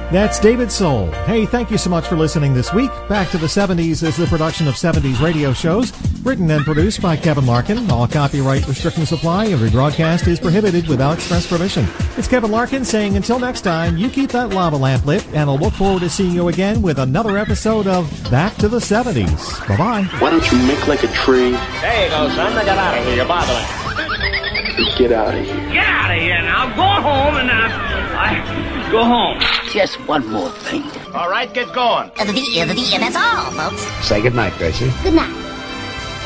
That's David Soul. Hey, thank you so much for listening this week. Back to the 70s is the production of 70s radio shows, written and produced by Kevin Larkin. All copyright restrictions apply. Every broadcast is prohibited without express permission. It's Kevin Larkin saying until next time, you keep that lava lamp lit, and I'll look forward to seeing you again with another episode of Back to the 70s. Bye-bye. Why don't you make like a tree? There you go, son. Now get out of here. You're bothering. Get out of here. Get out of here now. Go home and I go home. Just one more thing. All right, get going. That's all, folks. Say goodnight, Gracie. Good night.